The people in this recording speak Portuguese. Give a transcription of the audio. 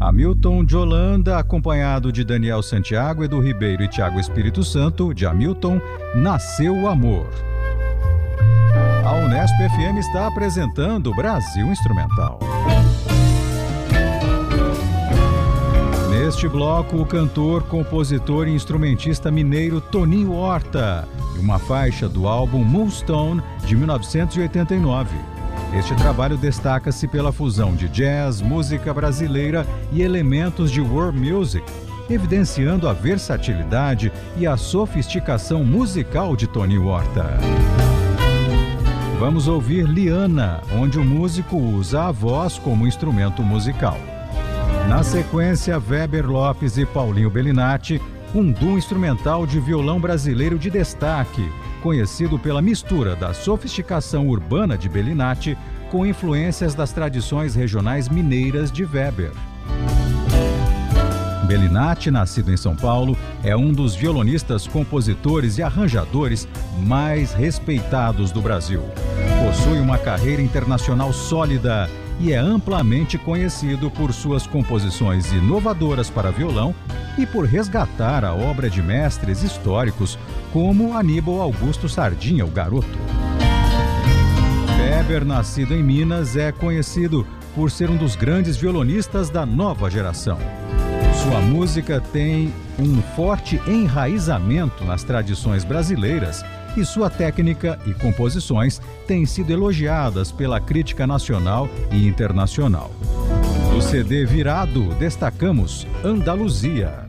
Hamilton de Holanda, acompanhado de Daniel Santiago, Edu Ribeiro e Thiago Espírito Santo, de Hamilton, Nasceu o Amor. A Unesp FM está apresentando Brasil Instrumental. Neste bloco, o cantor, compositor e instrumentista mineiro Toninho Horta, e uma faixa do álbum Moonstone, de 1989. Este trabalho destaca-se pela fusão de jazz, música brasileira e elementos de world music, evidenciando a versatilidade e a sofisticação musical de Toninho Horta. Vamos ouvir Liana, onde o músico usa a voz como instrumento musical. Na sequência, Weber Lopes e Paulinho Bellinati, um duo instrumental de violão brasileiro de destaque, conhecido pela mistura da sofisticação urbana de Bellinati com influências das tradições regionais mineiras de Weber. Bellinati, nascido em São Paulo, é um dos violonistas, compositores e arranjadores mais respeitados do Brasil. Possui uma carreira internacional sólida e é amplamente conhecido por suas composições inovadoras para violão e por resgatar a obra de mestres históricos como Aníbal Augusto Sardinha, o Garoto. Weber, nascido em Minas, é conhecido por ser um dos grandes violonistas da nova geração. Sua música tem um forte enraizamento nas tradições brasileiras e sua técnica e composições têm sido elogiadas pela crítica nacional e internacional. Do CD Virado, destacamos Andaluzia.